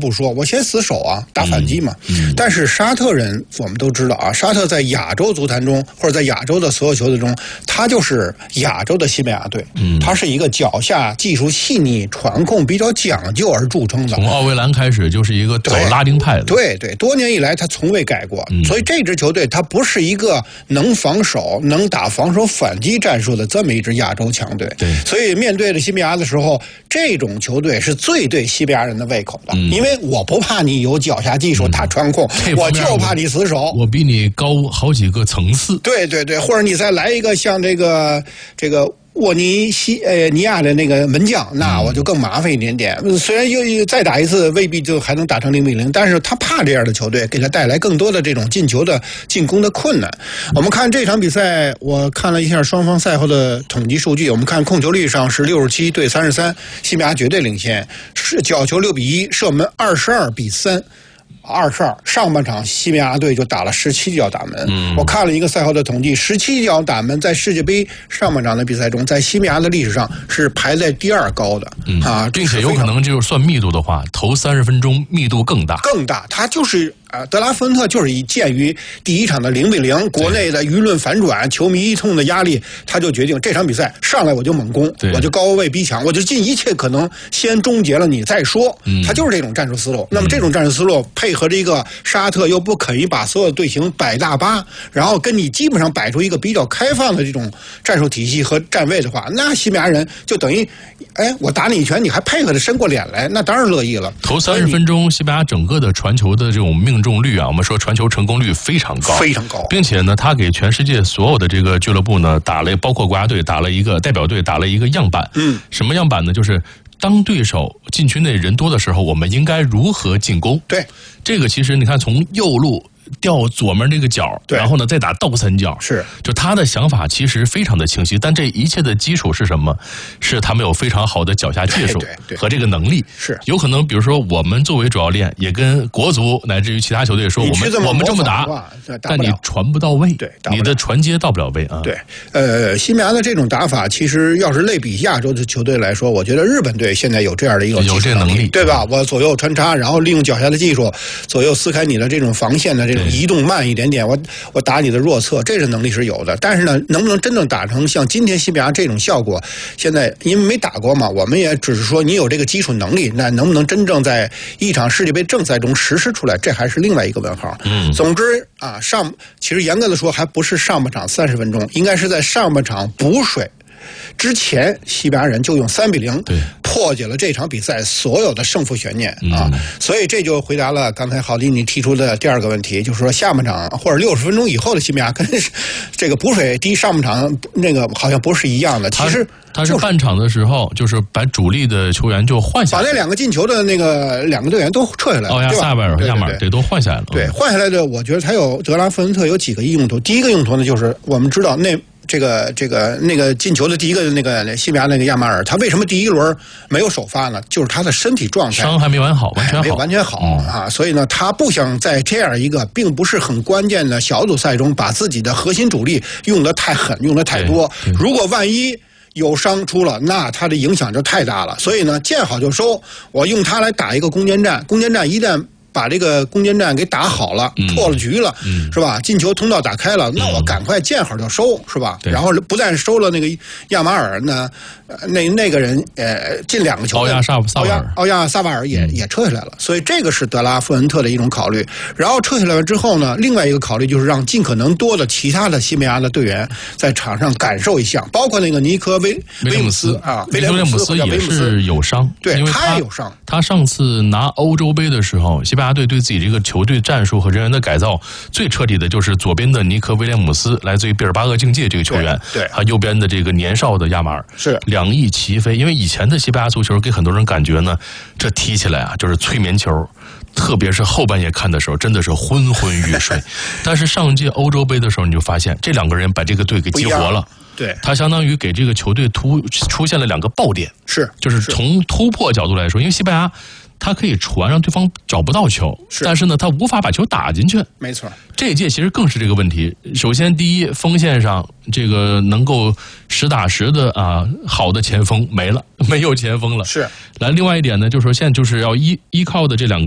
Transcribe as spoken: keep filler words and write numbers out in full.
不说，我先死守啊，打反击嘛。 嗯嗯、 但是沙特人我们都知道啊，沙特在亚洲足坛中或者在亚洲的所有球队中，他就是亚洲的西班牙队。嗯，他是一个脚下技术细腻、传控比较讲究而著称的。 从奥维兰开始就是一个走拉丁派的。 对 对, 对，多年以来他从未改过。嗯、所以这支球队它不是一个能防守、能打防守反击战术的这么一支亚洲强队。 对， 所以面对着西班牙的时候，这种球队是最对西班牙人的胃口的，嗯、因为我不怕你有脚下技术、打传控，嗯、我就怕你死守。 我比你高好几个层次。 对对对，或者你再来一个像这个这个。沃尼西呃尼亚的那个门将，那我就更麻烦一点点。虽然又再打一次未必就还能打成零比零，但是他怕这样的球队给他带来更多的这种进球的进攻的困难。我们看这场比赛，我看了一下双方赛后的统计数据，我们看控球率上是六十七对三十三，西班牙绝对领先，是角球六比一，射门二十二比三。二十二，上半场西班牙队就打了十七脚打门。嗯，我看了一个赛后的统计，十七脚打门在世界杯上半场的比赛中，在西班牙的历史上是排在第二高的。嗯啊， 并且有可能就是算密度的话，头三十分钟密度更大。 更大，它就是啊，德拉福恩特就是以鉴于第一场的零比零，国内的舆论反转、球迷一通的压力，他就决定这场比赛上来我就猛攻，我就高位逼抢，我就尽一切可能先终结了你再说。嗯，他就是这种战术思路。那么这种战术思路配合着一个沙特又不肯把所有队形摆大巴，然后跟你基本上摆出一个比较开放的这种战术体系和站位的话，那西班牙人就等于，哎，我打你一拳，你还配合着伸过脸来，那当然乐意了。 头三十分钟，西班牙整个的传球的这种命中率啊，我们说传球成功率非常高， 非常高， 并且呢，他给全世界所有的这个俱乐部呢打了，包括国家队打了一个代表队打了一个样板。嗯，什么样板呢？就是当对手禁区内人多的时候，我们应该如何进攻？ 对， 这个其实你看，从右路掉左面那个角，然后呢再打倒三角， 是， 就他的想法其实非常的清晰，但这一切的基础是什么？是他们有非常好的脚下技术和这个能力。 是， 有可能比如说我们作为主教练，也跟国足乃至于其他球队说，我们我们这么打，但你传不到位， 对， 你的传接到不了位啊。 对，呃，西班牙的这种打法，其实要是类比亚洲的球队来说，我觉得日本队现在有这样的一个有这个能力， 对吧？我左右穿插，然后利用脚下的技术，左右撕开你的这种防线的这种移动慢一点点，我我打你的弱侧，这个能力是有的。但是呢，能不能真正打成像今天西班牙这种效果，现在因为没打过嘛，我们也只是说你有这个基础能力，那能不能真正在一场世界杯正赛中实施出来，这还是另外一个问号。嗯，总之啊，上其实严格的说，还不是上半场三十分钟，应该是在上半场补水之前，西班牙人就用三比零破解了这场比赛所有的胜负悬念啊！嗯、所以这就回答了刚才郝迪你提出的第二个问题，就是说下半场或者六十分钟以后的西班牙跟这个补水第上半场那个好像不是一样的。其实他是半场的时候，就是把主力的球员就换下来， 把那两个进球的那个两个队员都撤下来了， 奥亚萨维尔和亚马尔这都换下来了。 对，换下来的，我觉得他有德拉福恩特有几个用途。第一个用途呢，就是我们知道那。这个这个那个进球的第一个那个西班牙那个亚马尔，他为什么第一轮没有首发呢？就是他的身体状态伤还没完好，完全好， 没有完全好、嗯、啊！所以呢，他不想在这样一个并不是很关键的小组赛中，把自己的核心主力用得太狠，用得太多。如果万一有伤出了，那他的影响就太大了。所以呢，见好就收，我用他来打一个攻坚战。攻坚战一旦把这个攻坚战给打好了，破了局了，嗯、是吧？进球通道打开了，那我赶快见好就收，是吧？然后不但收了那个亚马尔呢，那那个人呃进两个球， 奥亚萨萨瓦尔， 奥亚萨瓦尔也、嗯、也撤下来了，所以这个是德拉福恩特的一种考虑。然后撤下来了之后呢，另外一个考虑就是让尽可能多的其他的西班牙的队员在场上感受一下，包括那个尼科威威姆斯啊， 威廉姆斯也是有伤， 对， 因为他也有伤。 他上次拿欧洲杯的时候，西班牙队对自己这个球队战术和人员的改造最彻底的就是左边的尼科威廉姆斯，来自于毕尔巴鄂竞技这个球员， 对， 他右边的这个年少的亚马尔， 是两翼齐飞。因为以前的西班牙足球给很多人感觉呢，这踢起来啊就是催眠球，特别是后半夜看的时候，真的是昏昏欲睡。但是上届欧洲杯的时候，你就发现这两个人把这个队给激活了。 对， 他相当于给这个球队突出现了两个爆点， 是， 就是从突破角度来说，因为西班牙他可以传让对方找不到球， 是， 但是呢，他无法把球打进去。 没错， 这一届其实更是这个问题。首先，第一，锋线上这个能够实打实的啊好的前锋没了，没有前锋了。 是， 来，另外一点呢，就是说现在就是要依依靠的这两个。